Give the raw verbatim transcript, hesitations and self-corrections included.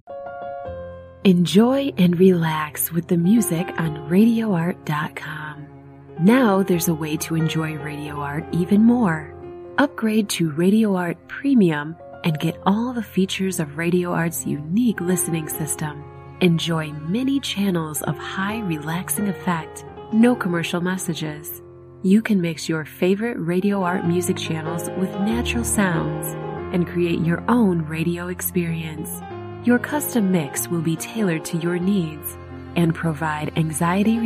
Enjoy and relax with the music on radio art dot com. Now there's a way to enjoy Radio Art even more. Upgrade to Radio Art Premium and get all the features of Radio Art's unique listening system. Enjoy many channels of high relaxing effect, no commercial messages. You can mix your favorite Radio Art music channels with natural sounds and create your own radio experience. Your custom mix will be tailored to your needs and provide anxiety